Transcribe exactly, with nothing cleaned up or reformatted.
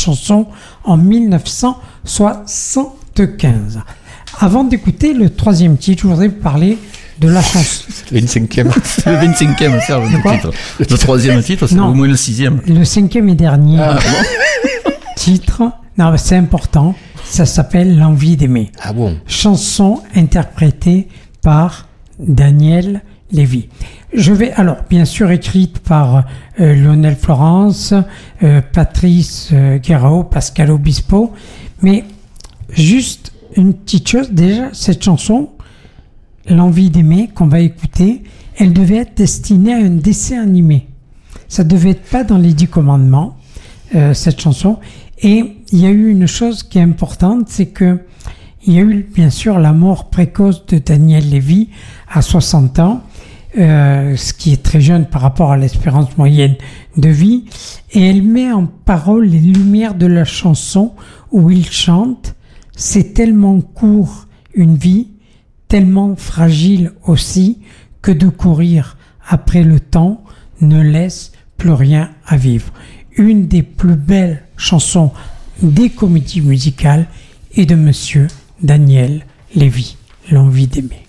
chanson en dix-neuf cent soixante-quinze. Avant d'écouter le troisième titre, je voudrais vous parler de la chanson. C'est le vingt-cinquième. C'est le vingt-cinquième, ça, le titre. Le troisième titre, c'est non, au moins le sixième. Le cinquième et dernier ah, bon titre. Non, c'est important. Ça s'appelle L'envie d'aimer. Ah bon? Chanson interprétée par Daniel Lévy. Je vais, alors, bien sûr, écrite par euh, Lionel Florence, euh, Patrice euh, Guerrao, Pascal Obispo, mais juste une petite chose, déjà, cette chanson, L'envie d'aimer, qu'on va écouter, elle devait être destinée à un dessin animé. Ça devait être pas dans les Dix Commandements, euh, cette chanson. Et il y a eu une chose qui est importante, c'est que il y a eu, bien sûr, la mort précoce de Daniel Lévy à soixante ans, euh, ce qui est très jeune par rapport à l'espérance moyenne de vie. Et elle met en parole les lumières de la chanson où il chante « C'est tellement court une vie, tellement fragile aussi, que de courir après le temps ne laisse plus rien à vivre. » Une des plus belles chansons des comédies musicales et de Monsieur Daniel Lévy, L'envie d'aimer.